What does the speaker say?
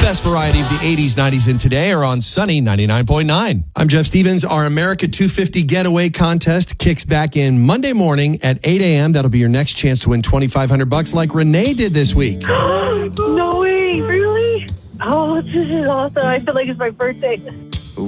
best variety of the 80s, 90s, and today are on Sunny 99.9. I'm Jeff Stevens. Our America 250 Getaway Contest kicks back in Monday morning at 8 a.m. That'll be your next chance to win $2,500 like Renee did this week. No way, really? Oh, this is awesome. I feel like it's my birthday.